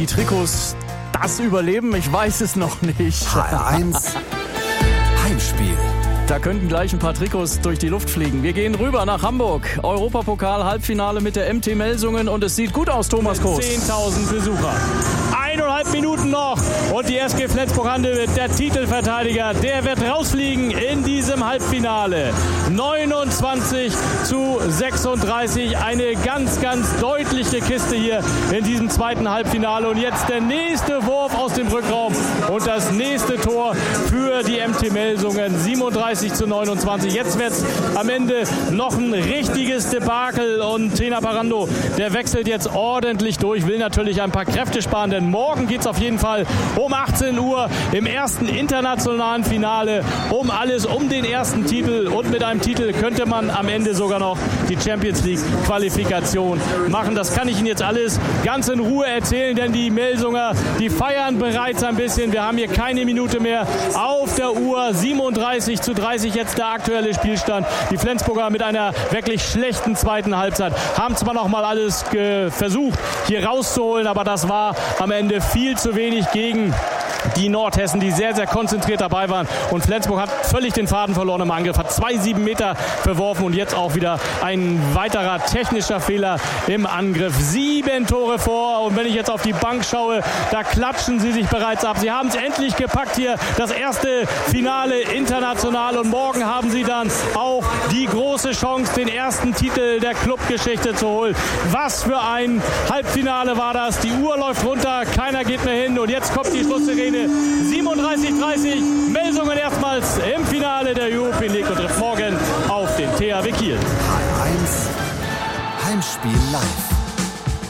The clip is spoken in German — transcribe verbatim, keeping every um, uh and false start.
die Trikots das überleben? Ich weiß es noch nicht. H R eins Heimspiel. Da könnten gleich ein paar Trikots durch die Luft fliegen. Wir gehen rüber nach Hamburg. Europapokal-Halbfinale mit der M T Melsungen. Und es sieht gut aus, Thomas Koos. zehntausend Besucher. Eineinhalb Minuten noch. Und die S G Flensburg-Handewitt, der Titelverteidiger, der wird rausfliegen in diesem Halbfinale. neunundzwanzig zu sechsunddreißig. Eine ganz, ganz deutliche Kiste hier in diesem zweiten Halbfinale. Und jetzt der nächste Wurf aus dem Rückraum. Und das nächste Tor für die M T Melsungen. siebenunddreißig zu neunundzwanzig. Jetzt wird es am Ende noch ein richtiges Debakel. Und Tena Parando, der wechselt jetzt ordentlich durch, will natürlich ein paar Kräfte sparen, denn morgen geht es auf jeden Fall um achtzehn Uhr im ersten internationalen Finale um alles, um den ersten Titel. Und mit einem Titel könnte man am Ende sogar noch die Champions League Qualifikation machen. Das kann ich Ihnen jetzt alles ganz in Ruhe erzählen, denn die Melsunger, die feiern bereits ein bisschen. Wir haben hier keine Minute mehr auf der Uhr. siebenunddreißig zu dreißig jetzt der aktuelle Spielstand. Die Flensburger mit einer wirklich schlechten zweiten Halbzeit haben zwar noch mal alles versucht, hier rauszuholen, aber das war am Ende viel zu wenig gegen die Nordhessen, die sehr, sehr konzentriert dabei waren. Und Flensburg hat völlig den Faden verloren im Angriff, hat zwei sieben Meter verworfen und jetzt auch wieder ein weiterer technischer Fehler im Angriff. Sieben Tore vor und wenn ich jetzt auf die Bank schaue, da klatschen sie sich bereits ab. Sie haben es endlich gepackt hier, das erste Finale international und morgen haben sie dann auch die große Chance, den ersten Titel der Clubgeschichte zu holen. Was für ein Halbfinale war das. Die Uhr läuft runter, keiner geht mehr hin und jetzt kommt die Schlusssirene. siebenunddreißig dreißig, Melsungen erstmals im Finale der European League und trifft morgen auf den T H W Kiel. H R eins Heimspiel live.